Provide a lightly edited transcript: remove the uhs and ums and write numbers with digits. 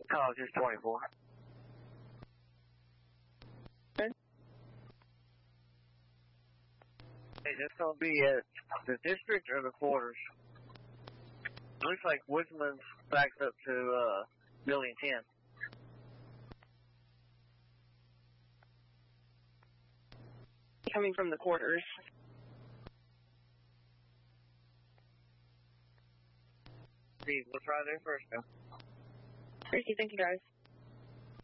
Colleges 24. Okay. Hey, that's going to be at the district or the quarters? Looks like Woodman's backs up to building 10. Coming from the quarters. Steve, let's try there first now. Tracy, thank you guys.